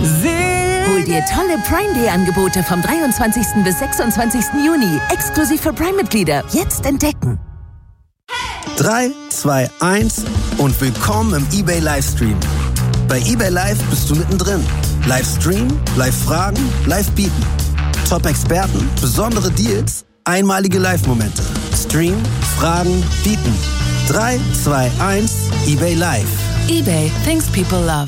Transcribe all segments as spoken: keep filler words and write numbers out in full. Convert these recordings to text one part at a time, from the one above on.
Hol dir tolle Prime Day Angebote vom dreiundzwanzigsten bis sechsundzwanzigsten Juni. Exklusiv für Prime-Mitglieder. Jetzt entdecken. drei, zwei, eins und willkommen im eBay Livestream. Bei eBay Live bist du mittendrin. Livestream, Live-Fragen, Live-Bieten. Top-Experten, besondere Deals, einmalige Live-Momente. Stream, Fragen, Bieten. drei, zwei, eins, eBay Live. eBay, things people love.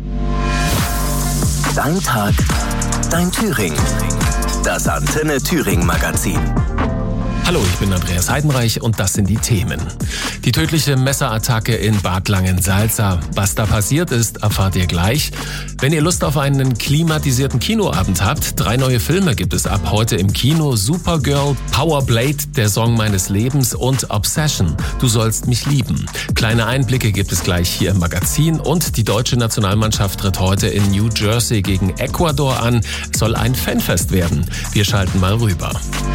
Dein Tag, dein Thüringen. Das Antenne Thüringen Magazin. Hallo, ich bin Andreas Heidenreich und das sind die Themen. Die tödliche Messerattacke in Bad Langensalza. Was da passiert ist, erfahrt ihr gleich. Wenn ihr Lust auf einen klimatisierten Kinoabend habt, drei neue Filme gibt es ab heute im Kino. Supergirl, Powerblade, der Song meines Lebens und Obsession, du sollst mich lieben. Kleine Einblicke gibt es gleich hier im Magazin und die deutsche Nationalmannschaft tritt heute in New Jersey gegen Ecuador an. Es soll ein Fanfest werden. Wir schalten mal rüber.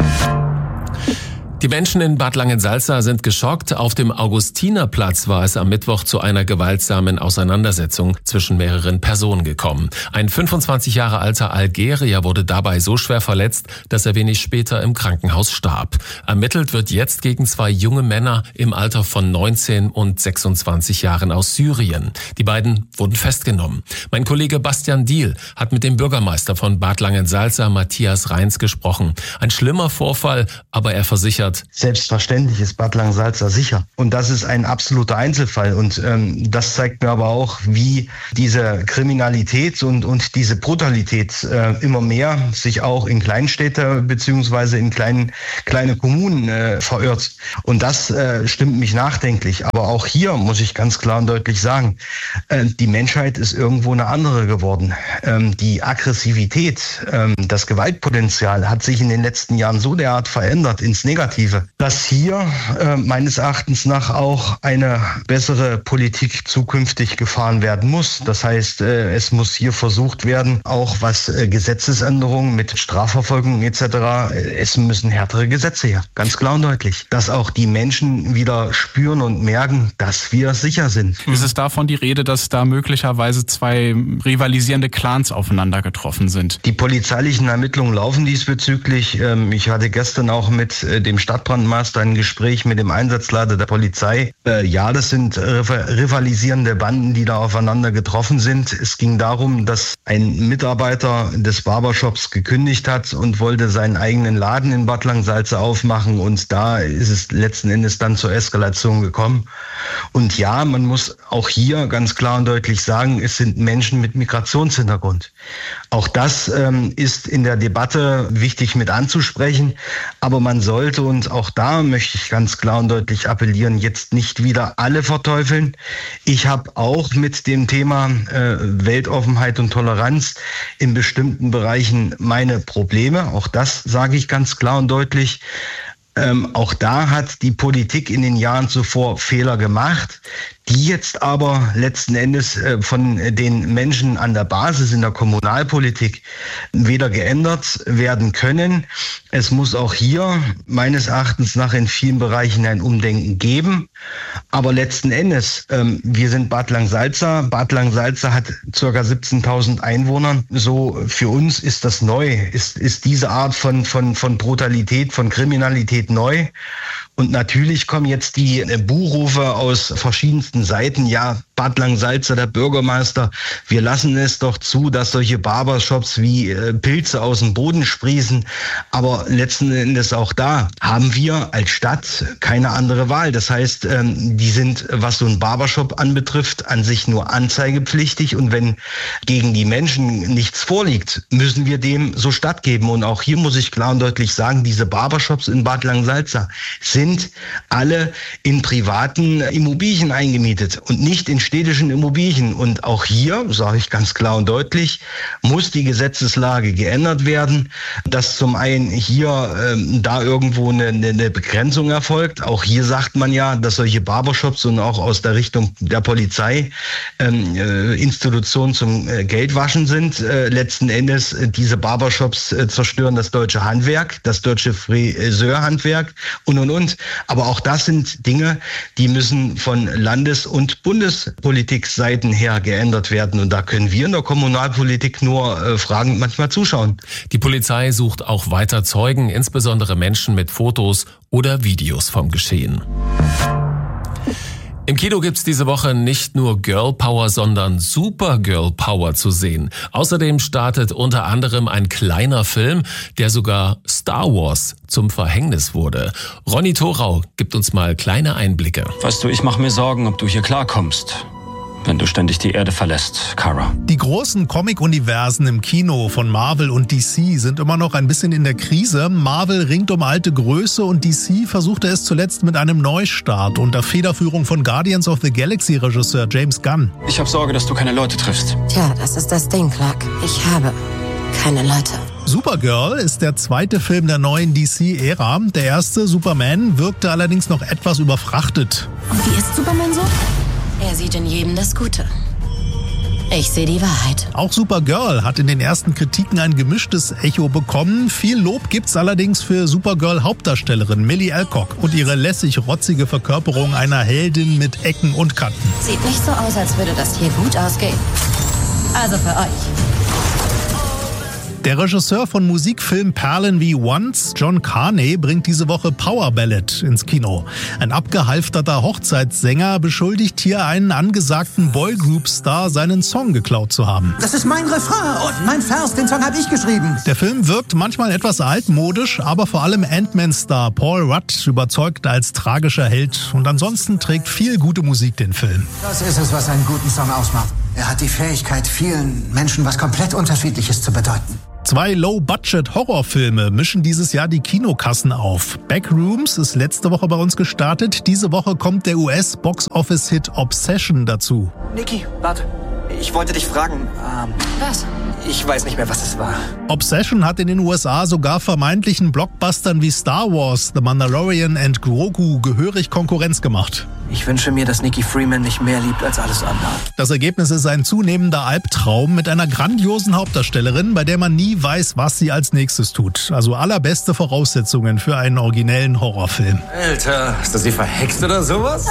Die Menschen in Bad Langensalza sind geschockt. Auf dem Augustinerplatz war es am Mittwoch zu einer gewaltsamen Auseinandersetzung zwischen mehreren Personen gekommen. Ein fünfundzwanzig Jahre alter Algerier wurde dabei so schwer verletzt, dass er wenig später im Krankenhaus starb. Ermittelt wird jetzt gegen zwei junge Männer im Alter von neunzehn und sechsundzwanzig Jahren aus Syrien. Die beiden wurden festgenommen. Mein Kollege Bastian Diehl hat mit dem Bürgermeister von Bad Langensalza, Matthias Reins, gesprochen. Ein schlimmer Vorfall, aber er versichert, selbstverständlich ist Bad Langensalza sicher. Und das ist ein absoluter Einzelfall. Und ähm, das zeigt mir aber auch, wie diese Kriminalität und, und diese Brutalität äh, immer mehr sich auch in Kleinstädte beziehungsweise in kleinen, kleine Kommunen äh, verirrt. Und das äh, stimmt mich nachdenklich. Aber auch hier muss ich ganz klar und deutlich sagen, äh, die Menschheit ist irgendwo eine andere geworden. Ähm, die Aggressivität, ähm, das Gewaltpotenzial hat sich in den letzten Jahren so derart verändert ins Negative, dass hier äh, meines Erachtens nach auch eine bessere Politik zukünftig gefahren werden muss. Das heißt, äh, es muss hier versucht werden, auch was äh, Gesetzesänderungen mit Strafverfolgung et cetera, äh, es müssen härtere Gesetze her, ganz klar und deutlich. Dass auch die Menschen wieder spüren und merken, dass wir sicher sind. Ist es davon die Rede, dass da möglicherweise zwei rivalisierende Clans aufeinander getroffen sind? Die polizeilichen Ermittlungen laufen diesbezüglich. Ähm, ich hatte gestern auch mit äh, dem Stadtbrandmeister ein Gespräch mit dem Einsatzleiter der Polizei. Äh, ja, das sind rivalisierende Banden, die da aufeinander getroffen sind. Es ging darum, dass ein Mitarbeiter des Barbershops gekündigt hat und wollte seinen eigenen Laden in Bad Langensalza aufmachen. Und da ist es letzten Endes dann zur Eskalation gekommen. Und ja, man muss auch hier ganz klar und deutlich sagen, es sind Menschen mit Migrationshintergrund. Auch das ähm, ist in der Debatte wichtig mit anzusprechen. Aber man sollte, und auch da möchte ich ganz klar und deutlich appellieren, jetzt nicht wieder alle verteufeln. Ich habe auch mit dem Thema äh, Weltoffenheit und Toleranz in bestimmten Bereichen meine Probleme. Auch das sage ich ganz klar und deutlich. Ähm, auch da hat die Politik in den Jahren zuvor Fehler gemacht, die jetzt aber letzten Endes äh, von den Menschen an der Basis in der Kommunalpolitik weder geändert werden können. Es muss auch hier meines Erachtens nach in vielen Bereichen ein Umdenken geben. Aber letzten Endes, ähm, wir sind Bad Langensalza. Bad Langensalza hat ca. siebzehntausend Einwohner. So für uns ist das neu, ist, ist diese Art von, von, von Brutalität, von Kriminalität neu. Und natürlich kommen jetzt die Buhrufe aus verschiedensten Seiten. Ja, Bad Langensalza, der Bürgermeister, wir lassen es doch zu, dass solche Barbershops wie Pilze aus dem Boden sprießen. Aber letzten Endes auch da haben wir als Stadt keine andere Wahl. Das heißt, die sind, was so ein Barbershop anbetrifft, an sich nur anzeigepflichtig. Und wenn gegen die Menschen nichts vorliegt, müssen wir dem so stattgeben. Und auch hier muss ich klar und deutlich sagen, diese Barbershops in Bad Langensalza sind alle in privaten Immobilien eingemietet und nicht in städtischen Immobilien. Und auch hier, sage ich ganz klar und deutlich, muss die Gesetzeslage geändert werden, dass zum einen hier ähm, da irgendwo eine, eine Begrenzung erfolgt. Auch hier sagt man ja, dass solche Barbershops und auch aus der Richtung der Polizei ähm, äh, Institutionen zum äh, Geldwaschen sind. Äh, letzten Endes, äh, diese Barbershops äh, zerstören das deutsche Handwerk, das deutsche Friseurhandwerk und, und, und. Aber auch das sind Dinge, die müssen von Landes- und Bundesebene Politikseiten her geändert werden. Und da können wir in der Kommunalpolitik nur äh, fragend manchmal zuschauen. Die Polizei sucht auch weiter Zeugen, insbesondere Menschen mit Fotos oder Videos vom Geschehen. Im Kino gibt's diese Woche nicht nur Girl Power, sondern Super Girl Power zu sehen. Außerdem startet unter anderem ein kleiner Film, der sogar Star Wars zum Verhängnis wurde. Ronny Thorau gibt uns mal kleine Einblicke. Weißt du, ich mache mir Sorgen, ob du hier klarkommst, wenn du ständig die Erde verlässt, Kara. Die großen Comic-Universen im Kino von Marvel und D C sind immer noch ein bisschen in der Krise. Marvel ringt um alte Größe und D C versuchte es zuletzt mit einem Neustart unter Federführung von Guardians of the Galaxy-Regisseur James Gunn. Ich habe Sorge, dass du keine Leute triffst. Tja, das ist das Ding, Clark. Ich habe keine Leute. Supergirl ist der zweite Film der neuen D C-Ära. Der erste, Superman, wirkte allerdings noch etwas überfrachtet. Und wie ist Superman so? Er sieht in jedem das Gute. Ich sehe die Wahrheit. Auch Supergirl hat in den ersten Kritiken ein gemischtes Echo bekommen. Viel Lob gibt's allerdings für Supergirl-Hauptdarstellerin Millie Alcock und ihre lässig-rotzige Verkörperung einer Heldin mit Ecken und Kanten. Sieht nicht so aus, als würde das hier gut ausgehen. Also für euch. Der Regisseur von Musikfilm Perlen wie Once, John Carney, bringt diese Woche Power Ballad ins Kino. Ein abgehalfterter Hochzeitssänger beschuldigt hier einen angesagten Boygroup-Star, seinen Song geklaut zu haben. Das ist mein Refrain und mein Vers, den Song habe ich geschrieben. Der Film wirkt manchmal etwas altmodisch, aber vor allem Ant-Man-Star Paul Rudd überzeugt als tragischer Held und ansonsten trägt viel gute Musik den Film. Das ist es, was einen guten Song ausmacht. Er hat die Fähigkeit, vielen Menschen was komplett Unterschiedliches zu bedeuten. Zwei Low-Budget-Horrorfilme mischen dieses Jahr die Kinokassen auf. Backrooms ist letzte Woche bei uns gestartet. Diese Woche kommt der U S-Box-Office-Hit Obsession dazu. Niki, warte. Ich wollte dich fragen. Ähm, Was? Ich weiß nicht mehr, was es war. Obsession hat in den U S A sogar vermeintlichen Blockbustern wie Star Wars, The Mandalorian und Grogu gehörig Konkurrenz gemacht. Ich wünsche mir, dass Nikki Freeman mich mehr liebt als alles andere. Das Ergebnis ist ein zunehmender Albtraum mit einer grandiosen Hauptdarstellerin, bei der man nie weiß, was sie als nächstes tut. Also allerbeste Voraussetzungen für einen originellen Horrorfilm. Alter, ist das sie verhext oder sowas?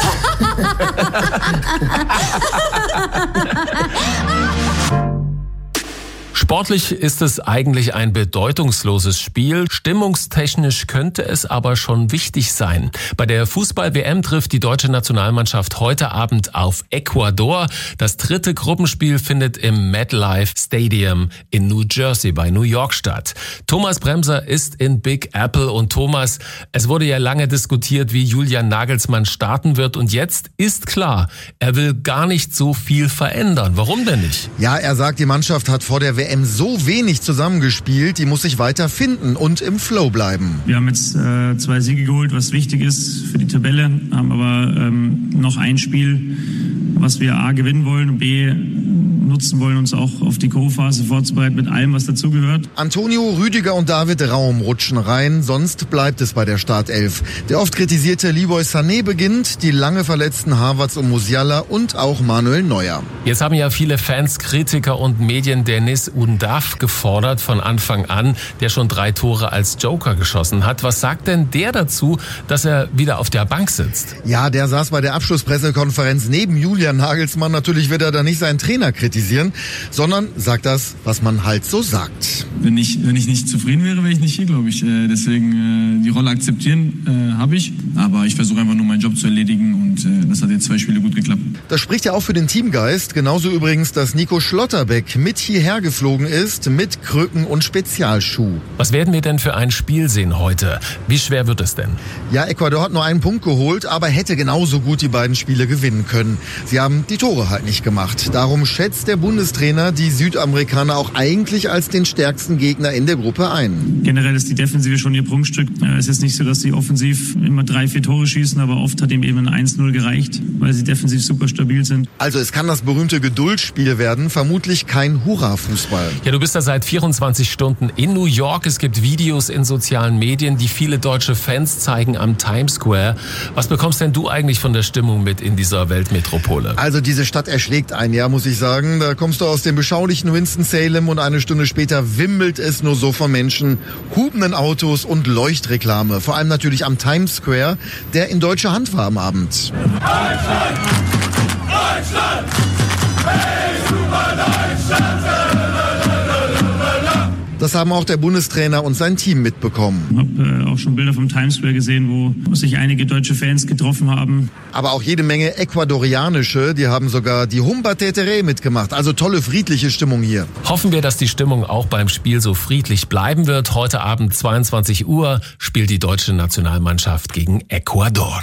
Sportlich ist es eigentlich ein bedeutungsloses Spiel. Stimmungstechnisch könnte es aber schon wichtig sein. Bei der Fußball-W M trifft die deutsche Nationalmannschaft heute Abend auf Ecuador. Das dritte Gruppenspiel findet im MetLife Stadium in New Jersey bei New York statt. Thomas Bremser ist in Big Apple und Thomas, es wurde ja lange diskutiert, wie Julian Nagelsmann starten wird und jetzt ist klar, er will gar nicht so viel verändern. Warum denn nicht? Ja, er sagt, die Mannschaft hat vor der W M so wenig zusammengespielt, die muss sich weiter finden und im Flow bleiben. Wir haben jetzt äh, zwei Siege geholt, was wichtig ist für die Tabelle, haben aber ähm, noch ein Spiel, was wir A gewinnen wollen und B nutzen wollen, uns auch auf die K O-Phase vorzubereiten mit allem, was dazugehört. Antonio, Rüdiger und David Raum rutschen rein, sonst bleibt es bei der Startelf. Der oft kritisierte Leroy Sané beginnt, die lange verletzten Havertz und Musiala und auch Manuel Neuer. Jetzt haben ja viele Fans, Kritiker und Medien Dennis Undav gefordert von Anfang an, der schon drei Tore als Joker geschossen hat. Was sagt denn der dazu, dass er wieder auf der Bank sitzt? Ja, der saß bei der Abschlusspressekonferenz neben Julian Nagelsmann. Natürlich wird er da nicht seinen Trainer kritisieren, sondern sagt das, was man halt so sagt. Wenn ich, wenn ich nicht zufrieden wäre, wäre ich nicht hier, glaube ich. Äh, deswegen äh, die Rolle akzeptieren äh, habe ich. Aber ich versuche einfach nur meinen Job zu erledigen und äh, das hat jetzt zwei Spiele gut geklappt. Das spricht ja auch für den Teamgeist. Genauso übrigens, dass Nico Schlotterbeck mit hierher geflogen ist, mit Krücken und Spezialschuh. Was werden wir denn für ein Spiel sehen heute? Wie schwer wird es denn? Ja, Ecuador hat nur einen Punkt geholt, aber hätte genauso gut die beiden Spiele gewinnen können. Sie haben die Tore halt nicht gemacht. Darum schätzt der Bundestrainer die Südamerikaner auch eigentlich als den stärksten Gegner in der Gruppe ein. Generell ist die Defensive schon ihr Prunkstück. Es ist nicht so, dass sie offensiv immer drei, vier Tore schießen, aber oft hat ihm eben ein eins null gereicht, weil sie defensiv super stabil sind. Also es kann das berühmte Geduldsspiel werden, vermutlich kein Hurra-Fußball. Ja, du bist da seit vierundzwanzig Stunden in New York. Es gibt Videos in sozialen Medien, die viele deutsche Fans zeigen am Times Square. Was bekommst denn du eigentlich von der Stimmung mit in dieser Weltmetropole? Also diese Stadt erschlägt einen, ja, muss ich sagen. Da kommst du aus dem beschaulichen Winston-Salem und eine Stunde später wimmelt es nur so von Menschen, hubenden Autos und Leuchtreklame. Vor allem natürlich am Times Square, der in deutscher Hand war am Abend. Deutschland! Hey, super Deutschland! Das haben auch der Bundestrainer und sein Team mitbekommen. Ich habe äh, auch schon Bilder vom Times Square gesehen, wo sich einige deutsche Fans getroffen haben. Aber auch jede Menge ecuadorianische, die haben sogar die Humba Tetere mitgemacht. Also tolle friedliche Stimmung hier. Hoffen wir, dass die Stimmung auch beim Spiel so friedlich bleiben wird. Heute Abend zweiundzwanzig Uhr spielt die deutsche Nationalmannschaft gegen Ecuador.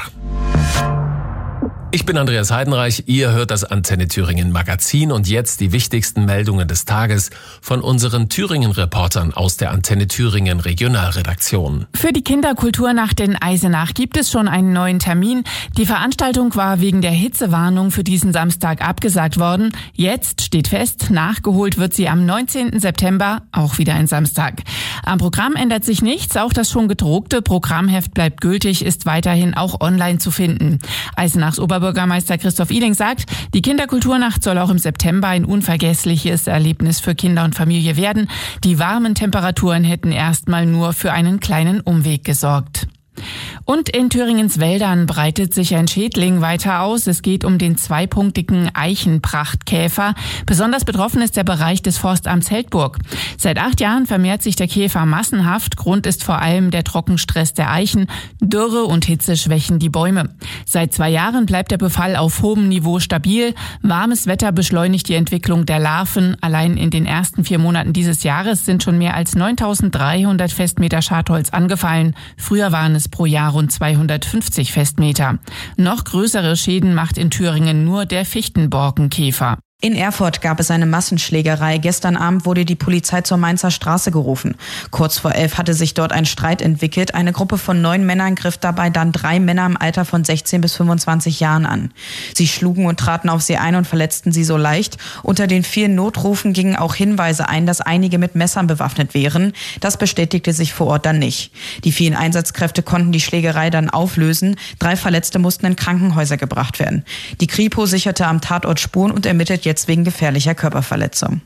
Ich bin Andreas Heidenreich, ihr hört das Antenne Thüringen Magazin und jetzt die wichtigsten Meldungen des Tages von unseren Thüringen-Reportern aus der Antenne Thüringen Regionalredaktion. Für die Kinderkulturnacht in Eisenach gibt es schon einen neuen Termin. Die Veranstaltung war wegen der Hitzewarnung für diesen Samstag abgesagt worden. Jetzt steht fest, nachgeholt wird sie am neunzehnten September, auch wieder ein Samstag. Am Programm ändert sich nichts, auch das schon gedruckte Programmheft bleibt gültig, ist weiterhin auch online zu finden. Eisenachs Oberbürgermeister Christoph Ihling sagt, die Kinderkulturnacht soll auch im September ein unvergessliches Erlebnis für Kinder und Familie werden. Die warmen Temperaturen hätten erstmal nur für einen kleinen Umweg gesorgt. Und in Thüringens Wäldern breitet sich ein Schädling weiter aus. Es geht um den zweipunktigen Eichenprachtkäfer. Besonders betroffen ist der Bereich des Forstamts Heldburg. Seit acht Jahren vermehrt sich der Käfer massenhaft. Grund ist vor allem der Trockenstress der Eichen. Dürre und Hitze schwächen die Bäume. Seit zwei Jahren bleibt der Befall auf hohem Niveau stabil. Warmes Wetter beschleunigt die Entwicklung der Larven. Allein in den ersten vier Monaten dieses Jahres sind schon mehr als neuntausenddreihundert Festmeter Schadholz angefallen. Früher waren es pro Jahr rund zweihundertfünfzig Festmeter. Noch größere Schäden macht in Thüringen nur der Fichtenborkenkäfer. In Erfurt gab es eine Massenschlägerei. Gestern Abend wurde die Polizei zur Mainzer Straße gerufen. Kurz vor elf hatte sich dort ein Streit entwickelt. Eine Gruppe von neun Männern griff dabei dann drei Männer im Alter von sechzehn bis fünfundzwanzig Jahren an. Sie schlugen und traten auf sie ein und verletzten sie so leicht. Unter den vielen Notrufen gingen auch Hinweise ein, dass einige mit Messern bewaffnet wären. Das bestätigte sich vor Ort dann nicht. Die vielen Einsatzkräfte konnten die Schlägerei dann auflösen. Drei Verletzte mussten in Krankenhäuser gebracht werden. Die Kripo sicherte am Tatort Spuren und ermittelt jetzt wegen gefährlicher Körperverletzung.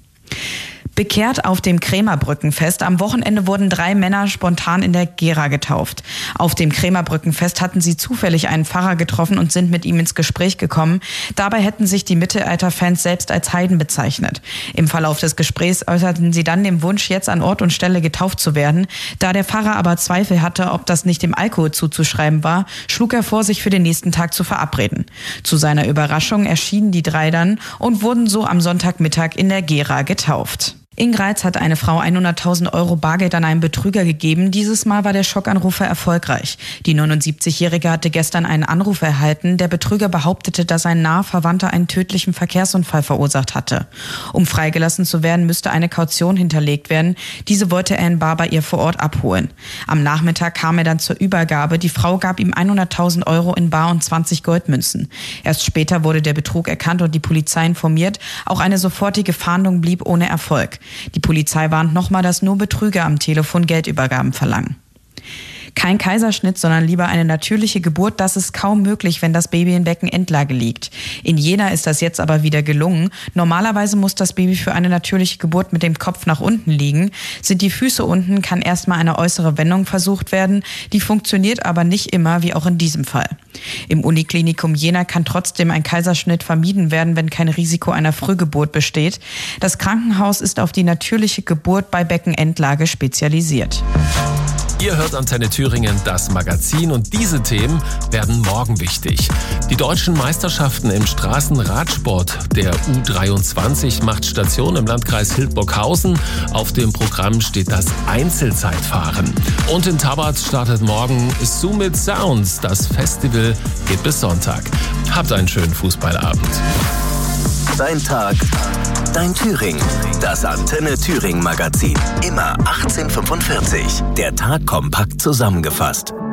Bekehrt auf dem Krämerbrückenfest. Am Wochenende wurden drei Männer spontan in der Gera getauft. Auf dem Krämerbrückenfest hatten sie zufällig einen Pfarrer getroffen und sind mit ihm ins Gespräch gekommen. Dabei hätten sich die Mittelalterfans selbst als Heiden bezeichnet. Im Verlauf des Gesprächs äußerten sie dann den Wunsch, jetzt an Ort und Stelle getauft zu werden. Da der Pfarrer aber Zweifel hatte, ob das nicht dem Alkohol zuzuschreiben war, schlug er vor, sich für den nächsten Tag zu verabreden. Zu seiner Überraschung erschienen die drei dann und wurden so am Sonntagmittag in der Gera getauft. In Greiz hat eine Frau hunderttausend Euro Bargeld an einen Betrüger gegeben. Dieses Mal war der Schockanrufer erfolgreich. Die neunundsiebzigjährige hatte gestern einen Anruf erhalten. Der Betrüger behauptete, dass ein naher Verwandter einen tödlichen Verkehrsunfall verursacht hatte. Um freigelassen zu werden, müsste eine Kaution hinterlegt werden. Diese wollte er in bar bei ihr vor Ort abholen. Am Nachmittag kam er dann zur Übergabe. Die Frau gab ihm hunderttausend Euro in bar und zwanzig Goldmünzen. Erst später wurde der Betrug erkannt und die Polizei informiert. Auch eine sofortige Fahndung blieb ohne Erfolg. Die Polizei warnt nochmal, dass nur Betrüger am Telefon Geldübergaben verlangen. Kein Kaiserschnitt, sondern lieber eine natürliche Geburt, das ist kaum möglich, wenn das Baby in Beckenendlage liegt. In Jena ist das jetzt aber wieder gelungen. Normalerweise muss das Baby für eine natürliche Geburt mit dem Kopf nach unten liegen. Sind die Füße unten, kann erstmal eine äußere Wendung versucht werden. Die funktioniert aber nicht immer, wie auch in diesem Fall. Im Uniklinikum Jena kann trotzdem ein Kaiserschnitt vermieden werden, wenn kein Risiko einer Frühgeburt besteht. Das Krankenhaus ist auf die natürliche Geburt bei Beckenendlage spezialisiert. Ihr hört Antenne Thüringen, das Magazin, und diese Themen werden morgen wichtig. Die deutschen Meisterschaften im Straßenradsport der U dreiundzwanzig macht Station im Landkreis Hildburghausen. Auf dem Programm steht das Einzelzeitfahren. Und in Tabat startet morgen Summit Sounds. Das Festival geht bis Sonntag. Habt einen schönen Fußballabend. Dein Tag, dein Thüringen. Das Antenne Thüringen Magazin. Immer achtzehn Uhr fünfundvierzig. Der Tag kompakt zusammengefasst.